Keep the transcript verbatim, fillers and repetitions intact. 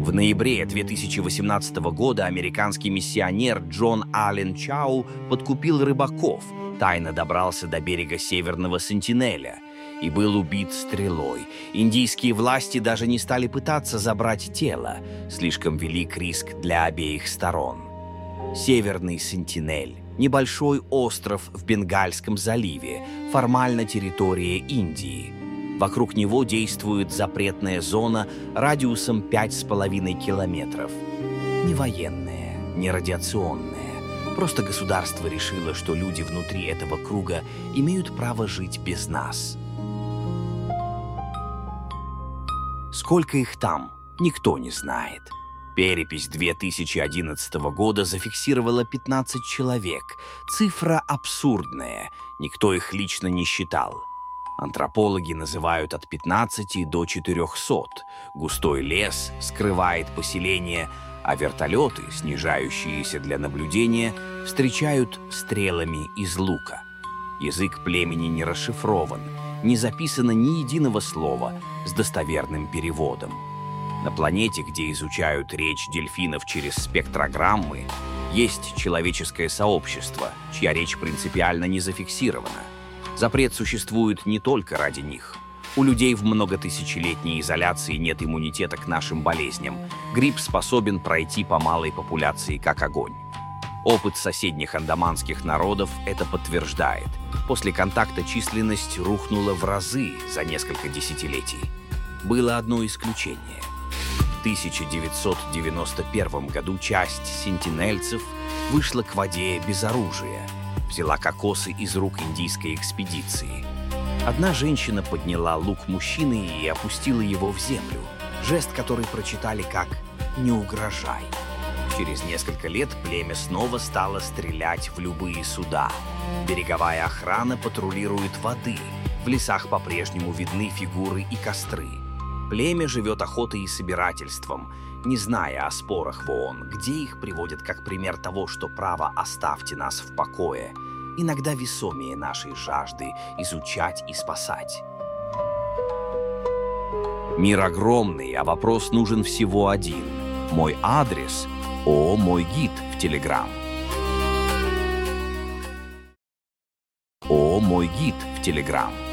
В ноябре две тысячи восемнадцатого года американский миссионер Джон Аллен Чау подкупил рыбаков, тайно добрался до берега Северного Сентинеля и был убит стрелой. Индийские власти даже не стали пытаться забрать тело, слишком велик риск для обеих сторон. Северный Сентинель – небольшой остров в Бенгальском заливе, формально территория Индии. Вокруг него действует запретная зона радиусом пять с половиной километров. Не военная, не радиационная. Просто государство решило, что люди внутри этого круга имеют право жить без нас. Сколько их там, никто не знает. Перепись две тысячи одиннадцатого года зафиксировала пятнадцать человек. Цифра абсурдная, никто их лично не считал. Антропологи называют от пятнадцати до четырехсот. Густой лес скрывает поселение, а вертолеты, снижающиеся для наблюдения, встречают стрелами из лука. Язык племени не расшифрован, не записано ни единого слова с достоверным переводом. На планете, где изучают речь дельфинов через спектрограммы, есть человеческое сообщество, чья речь принципиально не зафиксирована. Запрет существует не только ради них. У людей в многотысячелетней изоляции нет иммунитета к нашим болезням. Грипп способен пройти по малой популяции как огонь. Опыт соседних андаманских народов это подтверждает. После контакта численность рухнула в разы за несколько десятилетий. Было одно исключение. В тысяча девятьсот девяносто первом году часть сентинельцев вышла к воде без оружия. Взяла кокосы из рук индийской экспедиции. Одна женщина подняла лук мужчины и опустила его в землю. Жест, который прочитали как «не угрожай». Через несколько лет племя снова стало стрелять в любые суда. Береговая охрана патрулирует воды. В лесах по-прежнему видны фигуры и костры. Племя живет охотой и собирательством, не зная о спорах в ООН, где их приводят как пример того, что право «оставьте нас в покое» иногда весомее нашей жажды изучать и спасать. Мир огромный, а вопрос нужен всего один. Мой адрес – ООО «Мой гид» в Телеграм. ООО «Мой гид» в Телеграм.